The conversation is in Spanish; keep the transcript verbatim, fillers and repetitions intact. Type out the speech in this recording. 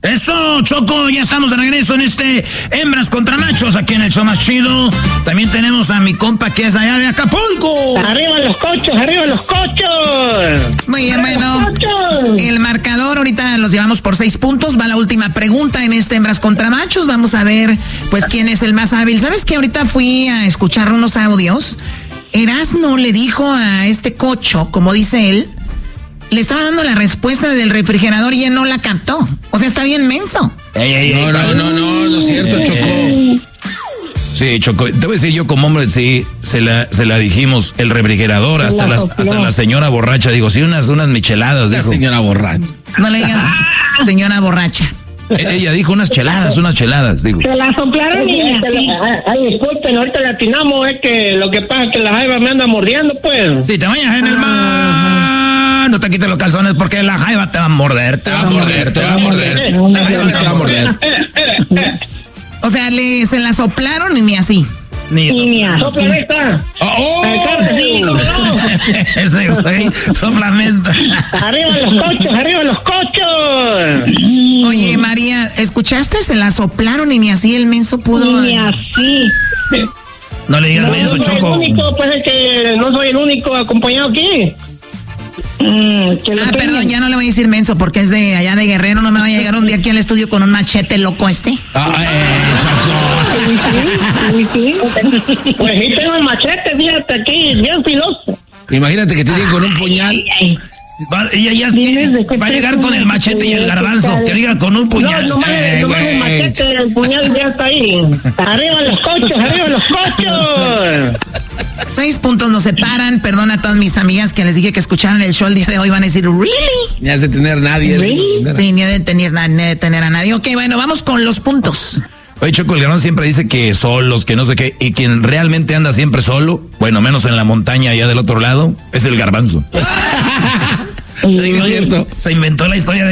Eso, Choco, ya estamos de regreso en este Hembras contra Machos, aquí en el show más chido. También tenemos a mi compa que es allá de Acapulco. ¡Arriba los cochos, arriba los cochos! Muy bien, bueno, el marcador ahorita los llevamos por seis puntos. Va la última pregunta en este Hembras contra Machos. Vamos a ver, pues, quién es el más hábil. ¿Sabes que ahorita fui a escuchar unos audios? Erasno le dijo a este cocho, como dice él, le estaba dando la respuesta del refrigerador y él no la captó. O sea, está bien menso. Ey, ey, ey, no, no, no, no, no es cierto, ey, Choco. Ey. Sí, Choco, te voy a decir yo como hombre, sí, se la, se la dijimos, el refrigerador, hasta la, hasta la señora borracha, digo, sí, unas, unas micheladas, La dijo. señora borracha. No le digas señora borracha. Ella dijo unas cheladas, unas cheladas, digo. Se la soplaron y... Ay, disculpen, ahorita le atinamos, es que lo que pasa es que la jaiba me anda mordiendo, pues. Si te bañas en el mar, no te quites los calzones porque la jaiba te va a morder, te va a morder, te va a morder. Te va a morder. O sea, le, se la soplaron y ni así. Ni eso. Ni a sopla esta. ¡Oh! Sí, ¿cómo no? Ese güey, sopla esta. ¡Arriba los cochos, arriba los cochos! Oye, María, ¿escuchaste? Se la soplaron y ni así el menso pudo. Ni así. No le digas No, eso, no soy Choco. el único, pues es que no soy el único acompañado aquí. Mm, que lo Ah, tengan. perdón, ya no le voy a decir menso porque es de allá de Guerrero. No me vaya a llegar un día aquí al estudio con un machete loco este. Ah, eh, Sí, sí, sí, sí. Pues sí tengo el machete, fíjate aquí, bien filoso. Choco. Imagínate que te lleguen con un puñal. Va, ella ya Vienes de qué va a llegar con el machete y el garbanzo, que diga con un puñal. No, nomás, Eh, nomás el güey. machete, el puñal ya está ahí. Arriba los cochos, arriba los cochos. Seis puntos nos separan. Perdón a todas mis amigas que les dije que escucharan el show el día de hoy. Van a decir, ¿really? Ni has de tener nadie. ¿Sí? Sí, ni de tener, ni de tener a nadie. Ok, bueno, vamos con los puntos. Oye, Choco, el garbanzo siempre dice que solos, que no sé qué, y quien realmente anda siempre solo, bueno, menos en la montaña allá del otro lado, es el garbanzo. Sí, es cierto. Se inventó la historia de